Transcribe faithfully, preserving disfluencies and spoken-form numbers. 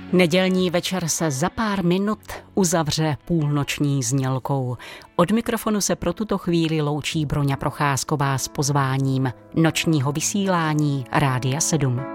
Nedělní večer se za pár minut uzavře půlnoční znělkou. Od mikrofonu se pro tuto chvíli loučí Broňa Procházková s pozváním nočního vysílání Rádia sedm.